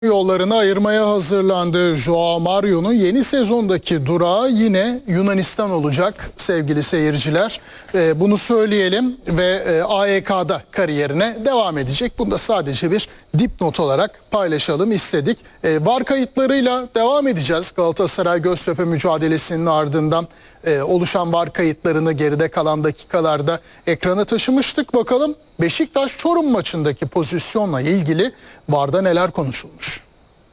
Yollarını ayırmaya hazırlandı. Joao Mario'nun yeni sezondaki durağı yine Yunanistan olacak sevgili seyirciler. Bunu söyleyelim ve AEK'da kariyerine devam edecek. Bunu da sadece bir dipnot olarak paylaşalım istedik. VAR kayıtlarıyla devam edeceğiz. Galatasaray Göztepe mücadelesinin ardından oluşan VAR kayıtlarını geride kalan dakikalarda ekrana taşımıştık. Bakalım Beşiktaş-Çorum maçındaki pozisyonla ilgili VAR'da neler konuşulmuş?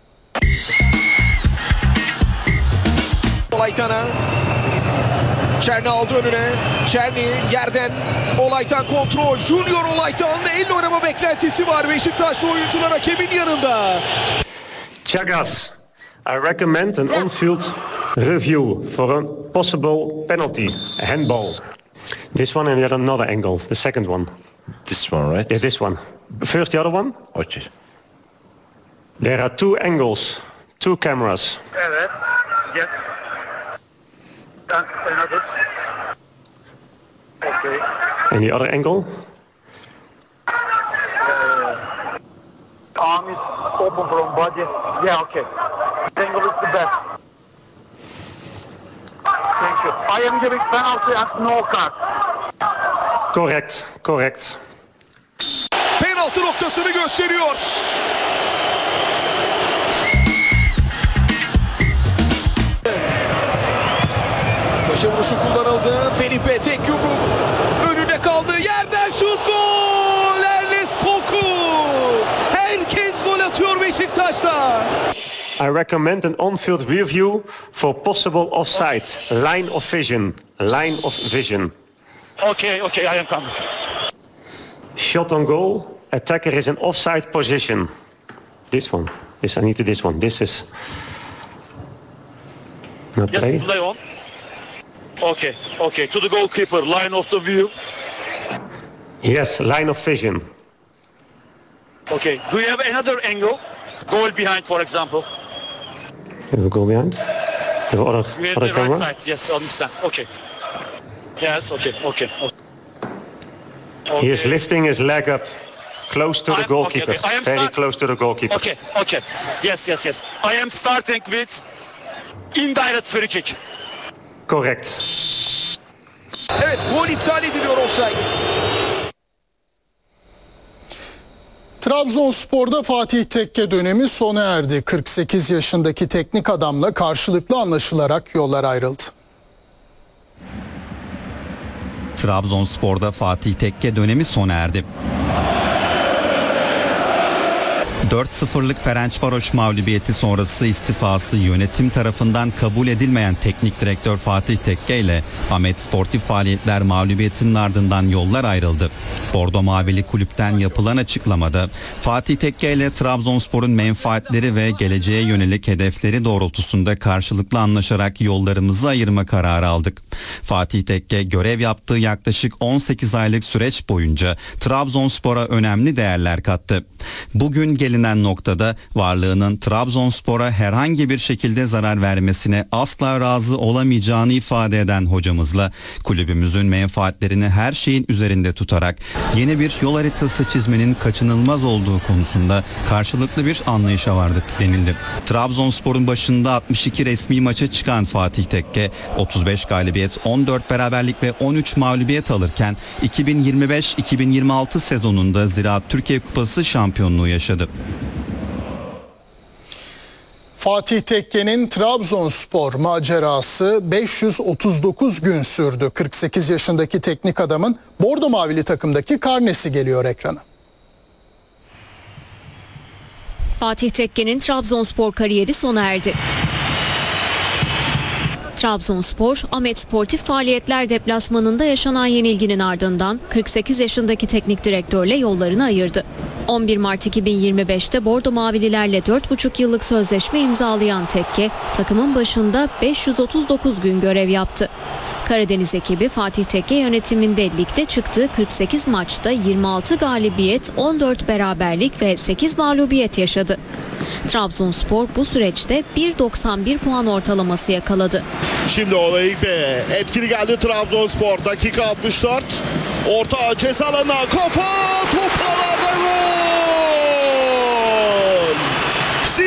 Olaytan'a Çerni aldı önüne. Çerni yerden Olaytan kontrol. Junior Olaytan elle oynama beklentisi var Beşiktaşlı oyuncular hakemin yanında. Chagas, I recommend an on-field review for a possible penalty, a handball. This one and yet another angle, the second one. This one, right? Yeah, this one. First the other one. Okay. There are two angles, two cameras. Evet. Yes. That's another. Okay. And the other angle? Arm is open from body. Yeah, okay. This angle is the best. Thank you. I am giving penalty and no card. Correct, correct. Penaltı noktasını gösteriyor. Köşe vuruşu kullanıldı. Felipe tek yumruk. Önünde kaldı. Yerden şut, gol! Erles Poku! Herkes gol atıyor Beşiktaş'ta. I recommend an on-field review for possible offside, line of vision, line of vision. Okay, I am coming. Shot on goal, attacker is in offside position. This one. Yes, I need to this one. This is not Yes, play. play on. Okay. To the goalkeeper, line of the view. Yes, line of vision. Okay. Do you have another angle? Goal behind, for example. Have a goal behind. The other With other the camera. right side. Yes, understand. Okay. Yes, okay. He is lifting his leg up, close to the I'm- goalkeeper. okay. I am Very start- close to the goalkeeper. Okay. Yes. I am starting with indirect free kick. Correct. Evet, gol iptal ediliyor offside. Trabzonspor'da Fatih Tekke dönemi sona erdi. 48 yaşındaki teknik adamla karşılıklı anlaşılarak yollar ayrıldı. Trabzonspor'da Fatih Tekke dönemi sona erdi. 4-0'lık Ferencvaros mağlubiyeti sonrası istifası yönetim tarafından kabul edilmeyen teknik direktör Fatih Tekke ile Ahmet Sportif Faaliyetler mağlubiyetinin ardından yollar ayrıldı. Bordo Mavili kulüpten yapılan açıklamada Fatih Tekke ile Trabzonspor'un menfaatleri ve geleceğe yönelik hedefleri doğrultusunda karşılıklı anlaşarak yollarımızı ayırma kararı aldık. Fatih Tekke görev yaptığı yaklaşık 18 aylık süreç boyunca Trabzonspor'a önemli değerler kattı. Bugün gelinen noktada varlığının Trabzonspor'a herhangi bir şekilde zarar vermesine asla razı olamayacağını ifade eden hocamızla kulübümüzün menfaatlerini her şeyin üzerinde tutarak yeni bir yol haritası çizmenin kaçınılmaz olduğu konusunda karşılıklı bir anlayışa vardık denildi. Trabzonspor'un başında 62 resmi maça çıkan Fatih Tekke 35 galibiyet, 14 beraberlik ve 13 mağlubiyet alırken 2025-2026 sezonunda Ziraat Türkiye Kupası şampiyonluğu yaşadı. Fatih Tekke'nin Trabzonspor macerası 539 gün sürdü. 48 yaşındaki teknik adamın Bordo Mavili takımdaki karnesi geliyor ekrana. Fatih Tekke'nin Trabzonspor kariyeri sona erdi. Trabzonspor, Ahmet Sportif Faaliyetler deplasmanında yaşanan yenilginin ardından 48 yaşındaki teknik direktörle yollarını ayırdı. 11 Mart 2025'te Bordo Mavililerle 4,5 yıllık sözleşme imzalayan Tekke, takımın başında 539 gün görev yaptı. Karadeniz ekibi Fatih Tekke yönetiminde ligde çıktığı 48 maçta 26 galibiyet, 14 beraberlik ve 8 mağlubiyet yaşadı. Trabzonspor bu süreçte 1.91 puan ortalaması yakaladı. Şimdi olayı be. Etkili geldi Trabzonspor. Dakika 64. Orta ceza alanına kafa. Top ağlarda gol.